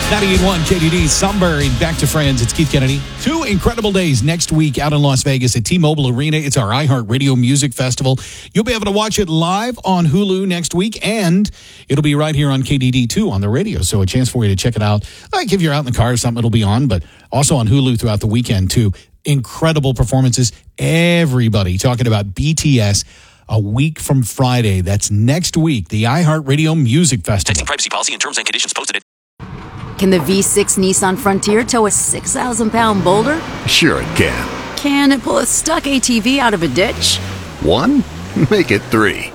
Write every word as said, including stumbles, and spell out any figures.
ninety-eight point one K D D, Sunbury, back to friends. It's Keith Kennedy. Two incredible days next week out in Las Vegas at T-Mobile Arena. It's our iHeartRadio Music Festival. You'll be able to watch it live on Hulu next week, and it'll be right here on K D D too on the radio. So a chance for you to check it out. Like if you're out in the car or something, it'll be on, but also on Hulu throughout the weekend too. Incredible performances. Everybody talking about B T S a week from Friday. That's next week, the iHeartRadio Music Festival. Texting privacy policy and terms and conditions posted at Can the V six Nissan Frontier tow a six thousand pound boulder? Sure it can. Can it pull a stuck A T V out of a ditch? One? Make it three.